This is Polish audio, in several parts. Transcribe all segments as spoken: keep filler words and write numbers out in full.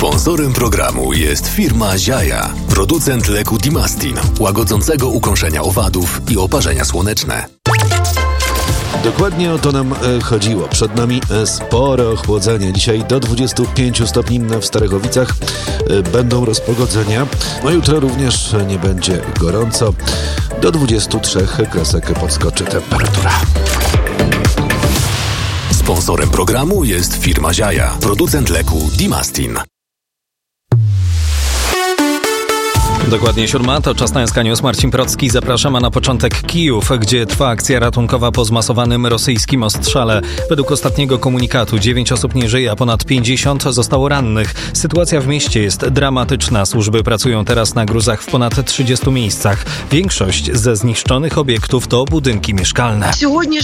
Sponsorem programu jest firma Ziaja, producent leku Dimastin, łagodzącego ukąszenia owadów i oparzenia słoneczne. Dokładnie o to nam e, chodziło. Przed nami e, spore ochłodzenie. Dzisiaj do dwudziestu pięciu stopni w Starechowicach e, będą rozpogodzenia. No jutro również nie będzie gorąco. Do dwudziestu trzech kresek podskoczy temperatura. Sponsorem programu jest firma Ziaja, producent leku Dimastin. Dokładnie siódma, to czas na Eska News. Marcin Procki, zapraszam, a na początek Kijów, gdzie trwa akcja ratunkowa po zmasowanym rosyjskim ostrzale. Według ostatniego komunikatu dziewięć osób nie żyje, a ponad pięćdziesiąt zostało rannych. Sytuacja w mieście jest dramatyczna. Służby pracują teraz na gruzach w ponad trzydziestu miejscach. Większość ze zniszczonych obiektów to budynki mieszkalne.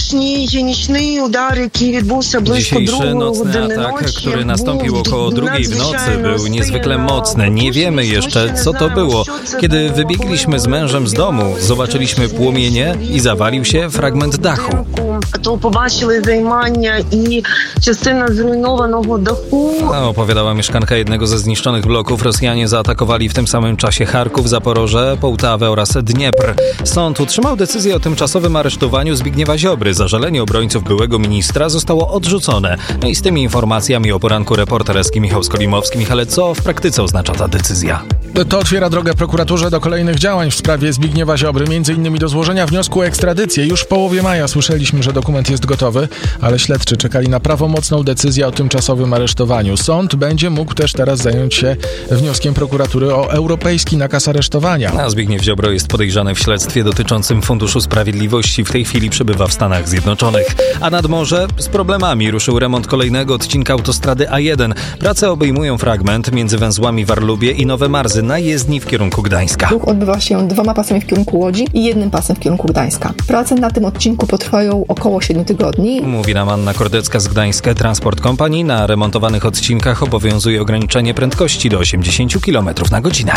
Dzisiejszy nocny atak, który nastąpił około drugiej w nocy, był niezwykle mocny. Nie wiemy jeszcze, co to było. Kiedy wybiegliśmy z mężem z domu, zobaczyliśmy płomienie i zawalił się fragment dachu. To побачили займання і частина зруйнованого даху. Opowiadała mieszkanka jednego ze zniszczonych bloków. Rosjanie zaatakowali w tym samym czasie Charków, Zaporoże, Połtawę oraz Dniepr. Sąd utrzymał decyzję o tymczasowym aresztowaniu Zbigniewa Ziobry. Zażalenie obrońców byłego ministra zostało odrzucone. No i z tymi informacjami o poranku reporter Eski Michał Skolimowski. Michale, co w praktyce oznacza ta decyzja? To otwiera drogę prokuraturze do kolejnych działań w sprawie Zbigniewa Ziobry, między innymi do złożenia wniosku o ekstradycję. Już w połowie maja słyszeliśmy, że dokument jest gotowy, ale śledczy czekali na prawomocną decyzję o tymczasowym aresztowaniu. Sąd będzie mógł też teraz zająć się wnioskiem prokuratury o europejski nakaz aresztowania. A Zbigniew Ziobro jest podejrzany w śledztwie dotyczącym Funduszu Sprawiedliwości. W tej chwili przebywa w Stanach Zjednoczonych. A nad morze z problemami ruszył remont kolejnego odcinka autostrady A jeden. Prace obejmują fragment między węzłami Warlubie i Nowe Marzy na jezdni w kierunku Gdańska. Ruch odbywa się dwoma pasami w kierunku Łodzi i jednym pasem w kierunku Gdańska. Prace na tym odcinku potrwają około siedmiu tygodni. Mówi nam Anna Kordecka z Gdańska Transport Company. Na remontowanych odcinkach obowiązuje ograniczenie prędkości do osiemdziesięciu kilometrów na godzinę.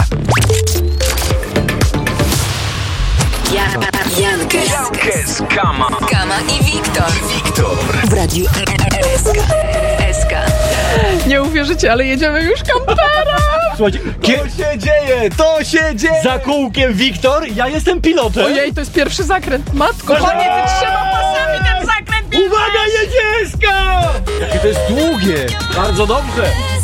Jankes, Jankes, Kama, Kama i Wiktor. Wiktor w Radiu S K. Nie uwierzycie, ale jedziemy już kamperem! Słuchajcie, to się dzieje, to się dzieje! Za kółkiem Wiktor, ja jestem pilotem. Ojej, to jest pierwszy zakręt. Matko, pomiędzy trzema pasami ten zakręt! Uwaga, jedzie S K! Jakie to jest długie! Bardzo dobrze!